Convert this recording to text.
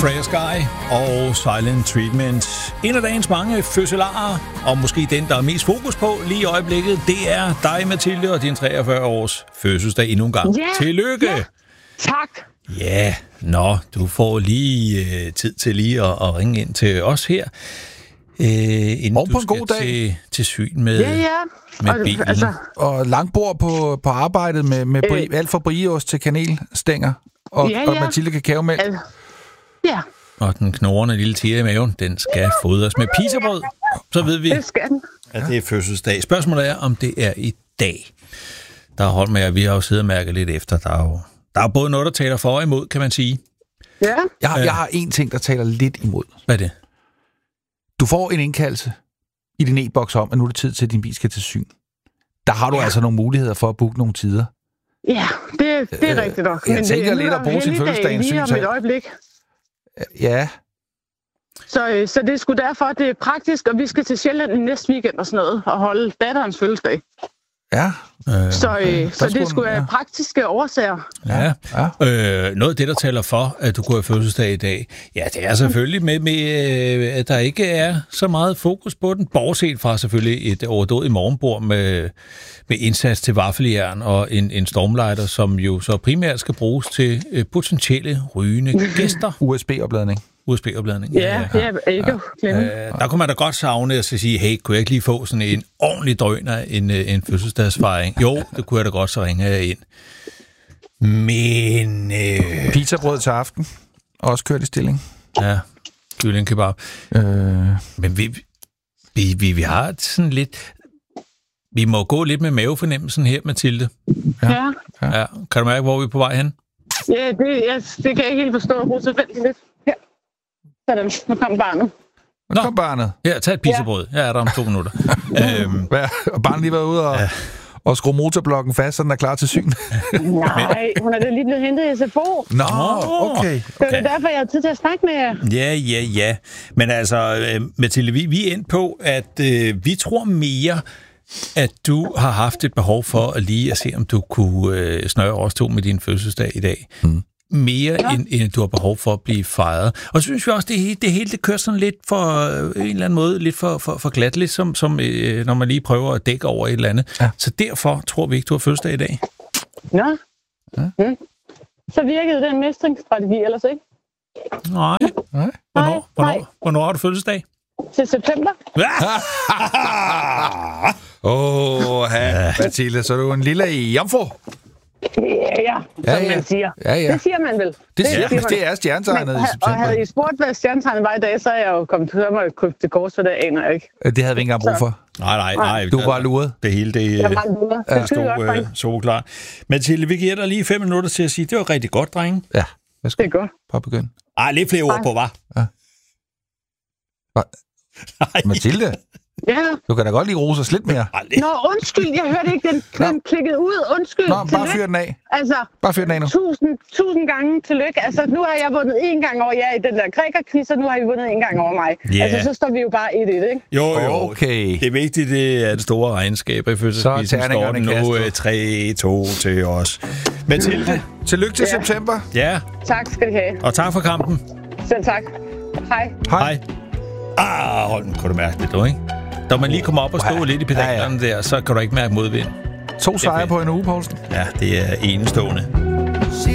Freya Sky og Silent Treatment. En af dagens mange fødselarer, og måske den, der er mest fokus på lige i øjeblikket, det er dig, Mathilde, og din 43 års fødselsdag endnu en gang. Yeah, Tillykke! Yeah. Tak! Ja, du får lige tid til lige at ringe ind til os her, inden og på du en god skal dag. til Syn med bilen. Og langbord på arbejdet med alt fra brieost til kanelstænger og Mathilde kakaomælk. Ja. Og den knorrende lille tiger i maven, den skal fodres med pisabrød. Så ved vi, det skal den. At det er fødselsdag. Spørgsmålet er, om det er i dag. Der er holdt med, at vi har jo siddet og mærket lidt efter. Der er jo både noget, der taler for og imod, kan man sige. Ja. Jeg har en ting, der taler lidt imod. Hvad er det? Du får en indkaldelse i din e-boks om, at nu er det tid til, at din bil skal til syn. Der har du altså nogle muligheder for at booke nogle tider. Ja, det er rigtigt nok. Jeg tænker lidt at bruge sin fødselsdag en lige om et øjeblik. Ja. Så det er sgu derfor, det er praktisk, og vi skal til Sjælland i næste weekend og sådan noget, og holde datterens fødselsdag. Ja. Så det skulle være praktiske årsager. Ja. Noget af det, der taler for, at du kunne have fødselsdag i dag, ja, det er selvfølgelig med at der ikke er så meget fokus på den, bortset fra selvfølgelig et overdådigt morgenbord med indsats til vaffeljern og en stormlighter, som jo så primært skal bruges til potentielle rygende gæster. USB-opladning. USB-opladning. Ja. Ikke der kunne man da godt savne at sige, hey, kunne jeg ikke lige få sådan en ordentlig drøner, en fødselsdagsfejring? Jo, det kunne jeg da godt, så ringer jeg ind. Men... Pizzabrød til aften. Også kørt i stilling. Ja, kylling kebab. Men vi har sådan lidt... Vi må gå lidt med mavefornemmelsen her, Mathilde. Ja. Kan du mærke, hvor vi er på vej hen? Ja, det kan jeg ikke helt forstå. Rose, vent lidt. Her. Sådan, nu kom barnet. Nu kom barnet. Ja, tag et pizzabrød. Jeg er der om 2 minutter. Og barnet lige været ude og skrue motorblokken fast, så den er klar til syn. Nej, hun er da lige blevet hentet i SFO. Nå, okay. Det er derfor, jeg har tid til at snakke med jer. Ja. Men altså, Mathilde, vi er endt på, at vi tror mere, at du har haft et behov for at lige at se, om du kunne snøre os to med din fødselsdag i dag. Mere end du har behov for at blive fejret. Og så synes vi også, det hele det kører sådan lidt for en eller anden måde, lidt for glat, lidt som når man lige prøver at dække over et eller andet. Ja. Så derfor tror vi ikke, du har fødselsdag i dag. Nå. Ja. Så virkede den mestringsstrategi ellers ikke? Nej. Hvornår har du fødselsdag? Til september. Mathilde, så er du en lille jomfru. Ja, som man siger. Ja. Det siger man vel. Det er stjernetegnet i september. Og havde I spurgt, hvad stjernetegnet var i dag, så er jeg jo kommet til kors, for det aner jeg ikke. Det havde vi ikke engang brug for. Nej. Du var luret. Det hele, det stod så klart. Mathilde, vi giver dig lige 5 minutter til at sige, det var rigtig godt, drenge. Ja, det er godt. Prøv at begynde. Lidt flere ord på, hva'? Ja. Mathilde? Ja. Du kan da godt lige rose lidt mere. Nå, undskyld, jeg hørte ikke, den klikkede ud. Undskyld. Nå, bare fyr den af. Altså, bare fyr den af nu. 1000 gange tillykke. Altså, nu har jeg vundet 1 gang over jer i den der grækerquiz, og nu har I vundet 1 gang over mig. Yeah. Altså, så står vi jo bare 1-1, ikke? Jo. Okay. Det er vigtigt, det er det store regnskab i fødselsquizzen. Så står nu 3-2 til os. Mathilde, tillykke til september. Ja. Tak skal I have. Og tak for kampen. Selv tak. Hej. Hold den, kunne du mærke det, du, ikke? Da man lige kommer op og stå lidt i pedalerne der, så kan du ikke mærke modvind. 2 sejre på en uge, Poulsen. Ja, det er enestående.